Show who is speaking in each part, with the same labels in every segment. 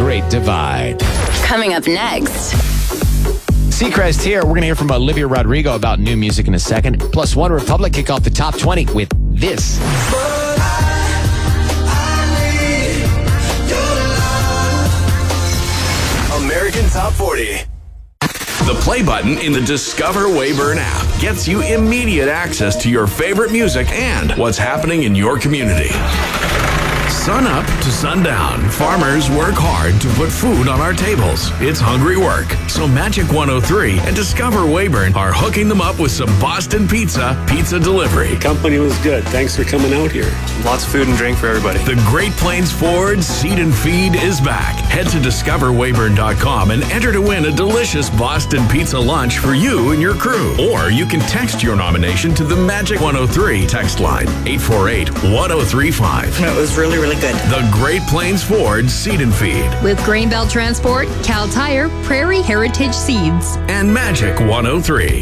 Speaker 1: Great Divide.
Speaker 2: Coming up next.
Speaker 1: Seacrest here. We're going to hear from Olivia Rodrigo about new music in a second. Plus, One Republic kick off the top 20 with this.
Speaker 3: American Top 40. The play button in the Discover Weyburn app gets you immediate access to your favorite music and what's happening in your community. Sun up to sundown, farmers work hard to put food on our tables. It's hungry work. So Magic 103 and Discover Weyburn are hooking them up with some Boston pizza delivery.
Speaker 4: Company was good. Thanks for coming out here. Lots of food and drink for everybody.
Speaker 3: The Great Plains Ford Seed and Feed is back. Head to discoverweyburn.com and enter to win a delicious Boston pizza lunch for you and your crew. Or you can text your nomination to the Magic 103 text line, 848-1035.
Speaker 5: It was really good.
Speaker 3: The Great Plains Ford Seed and Feed.
Speaker 6: With Grainbelt Transport, Cal Tire, Prairie Heritage Seeds.
Speaker 3: And Magic 103.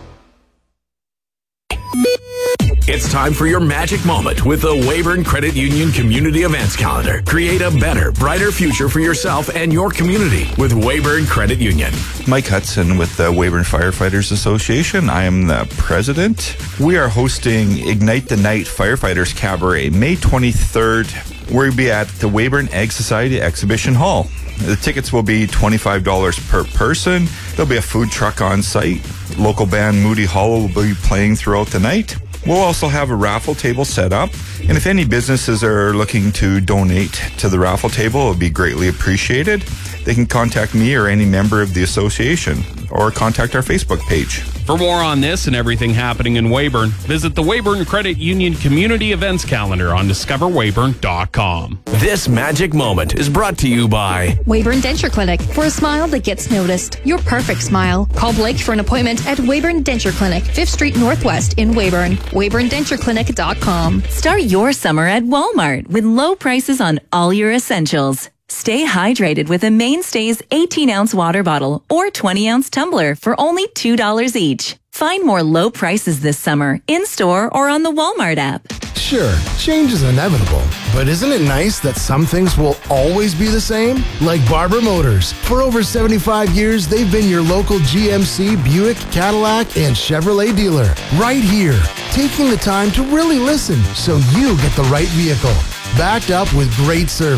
Speaker 3: It's time for your magic moment with the Weyburn Credit Union Community Events Calendar. Create a better, brighter future for yourself and your community with Weyburn Credit Union.
Speaker 7: Mike Hudson with the Weyburn Firefighters Association. I am the president. We are hosting Ignite the Night Firefighters Cabaret May 23rd. We'll be at the Weyburn Ag Society Exhibition Hall. The tickets will be $25 per person. There'll be a food truck on site. Local band Moody Hollow will be playing throughout the night. We'll also have a raffle table set up. And if any businesses are looking to donate to the raffle table, it would be greatly appreciated. They can contact me or any member of the association or contact our Facebook page.
Speaker 8: For more on this and everything happening in Weyburn, visit the Weyburn Credit Union Community Events Calendar on discoverweyburn.com.
Speaker 3: This magic moment is brought to you by
Speaker 6: Weyburn Denture Clinic. For a smile that gets noticed. Your perfect smile. Call Blake for an appointment at Weyburn Denture Clinic, 5th Street Northwest in Weyburn. WeyburnDentureClinic.com.
Speaker 9: Start your summer at Walmart with low prices on all your essentials. Stay hydrated with a Mainstays 18-ounce water bottle or 20-ounce tumbler for only $2 each. Find more low prices this summer in-store or on the Walmart app.
Speaker 10: Sure, change is inevitable, but isn't it nice that some things will always be the same? Like Barber Motors. For over 75 years, they've been your local GMC, Buick, Cadillac, and Chevrolet dealer. Right here, taking the time to really listen so you get the right vehicle. Backed up with great service.